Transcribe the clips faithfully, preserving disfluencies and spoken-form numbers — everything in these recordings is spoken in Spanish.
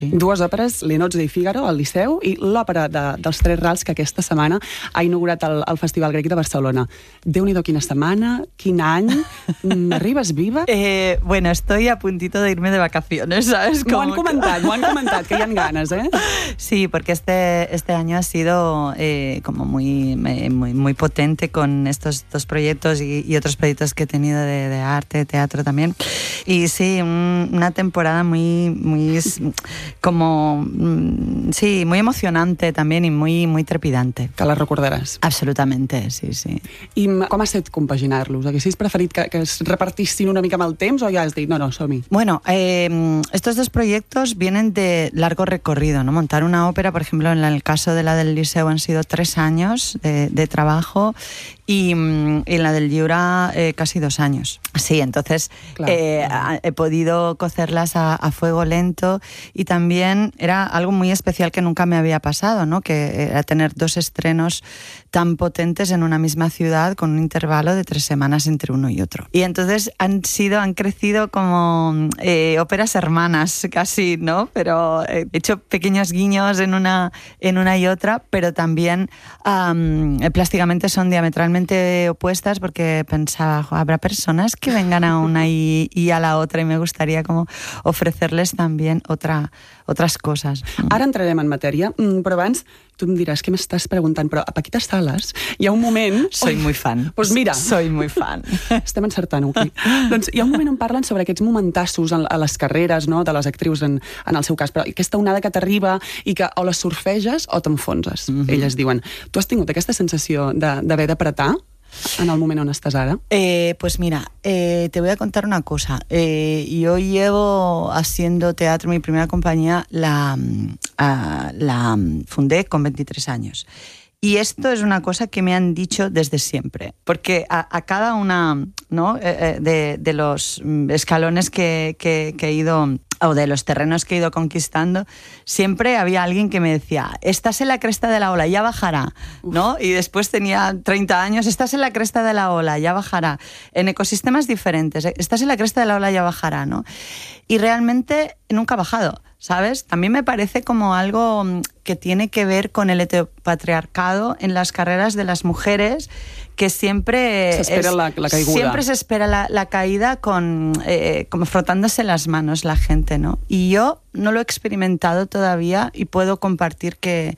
Dues òperes, Le Nozze i Figaro, al Liceu, i l'òpera de, dels Tres Rals, que aquesta setmana ha inaugurat el, el Festival Grec de Barcelona. Déu-n'hi-do, quina setmana, quin any, arribes viva? Eh, bueno, estoy a puntito de irme de vacaciones, ¿sabes? M'ho han comentat, m'ho han comentat, que hi ha ganes, ¿eh? Sí, porque este, este año ha sido eh, como muy, muy, muy potente con estos dos proyectos y, y otros proyectos que he tenido de, de arte, teatro también. Y sí, un, una temporada muy, muy como, sí, muy emocionante también y muy, muy trepidante. Que la recordaràs. Absolutamente, sí, sí. I com has fet compaginar-los? Haguessis preferit que, que es repartissin una mica amb el temps o ja has dit, no, no, som-hi? Bueno, eh, estos dos proyectos vienen de largo recorrido, ¿no? Montar una ópera, por ejemplo, en el caso de la del Liceu han sido tres años de, de trabajo y, y en la del Lliura eh, casi dos años. Sí, entonces claro, eh, claro. he podido cocerlas a, a fuego lento y también era algo muy especial que nunca me había pasado, ¿no? Que era tener dos estrenos tan potentes en una misma ciudad con un intervalo de tres semanas entre uno y otro. Y entonces han sido, han crecido como eh, óperas hermanas casi, ¿no? Pero he hecho pequeños guiños en una, en una y otra, pero también um, plásticamente son diametralmente opuestas porque pensaba, habrá personas que vengan a una y, y a la otra y me gustaría como ofrecerles también otra, otras cosas. Ara entrarem en matèria, però abans tu em diràs què m'estàs preguntant, però a Paquita Salas hi ha un moment... Soy muy fan. Pues mira. Soy muy fan. Estem encertant aquí. Doncs hi ha un moment on parlen sobre aquests momentassos a les carreres, no?, de les actrius en, en el seu cas, però aquesta onada que t'arriba i que o les surfeges o t'enfonses. Mm-hmm. Elles diuen, tu has tingut aquesta sensació d'haver d'apretar en el moment on estàs ara? Eh, pues mira, eh, te voy a contar una cosa. Eh, yo llevo haciendo teatro, mi primera compañía la, uh, la fundé con veintitrés años. Y esto es una cosa que me han dicho desde siempre, porque a, a cada una, ¿no?, eh, de, de los escalones que, que, que he ido, o de los terrenos que he ido conquistando, siempre había alguien que me decía, estás en la cresta de la ola, ya bajará, ¿no? Y después tenía treinta años, estás en la cresta de la ola, ya bajará. En ecosistemas diferentes, estás en la cresta de la ola, ya bajará, ¿no? Y realmente nunca ha bajado, ¿sabes? También me parece como algo que tiene que ver con el heteropatriarcado en las carreras de las mujeres, que siempre se espera es, la, la caiguda. Siempre se espera la, la caída con eh, como frotándose las manos la gente, ¿no? Y yo no lo he experimentado todavía y puedo compartir que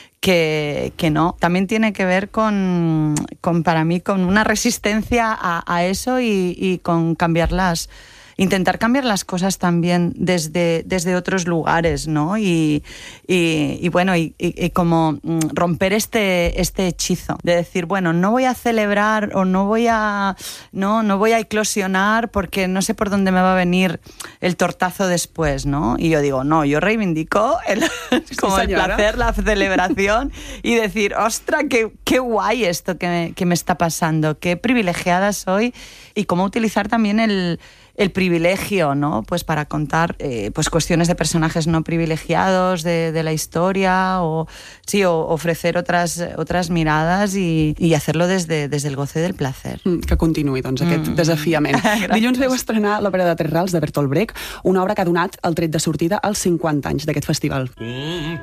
Que, que no. También tiene que ver con, con para mí, con una resistencia a, a eso y, y con cambiarlas, intentar cambiar las cosas también desde, desde otros lugares, ¿no? Y, y, y bueno, y, y, y como romper este, este hechizo de decir, bueno, no voy a celebrar o no voy a, no, no voy a eclosionar porque no sé por dónde me va a venir el tortazo después, ¿no? Y yo digo, no, yo reivindico el, como sí, el placer, la celebración y decir, ostra, qué, qué guay esto que me, que me está pasando, qué privilegiada soy y cómo utilizar también el el privilegio, ¿no? Pues para contar eh, pues cuestiones de personajes no privilegiados de, de la historia o sí, o ofrecer otras, otras miradas i, i hacerlo desde, desde el goce del placer. Mm, que continuï, doncs, aquest mm. desafiament. Dilluns veu estrenar l'òpera de Tres Rals de Bertolt Brecht, una obra que ha donat el tret de sortida als cinquanta anys d'aquest festival. Mm.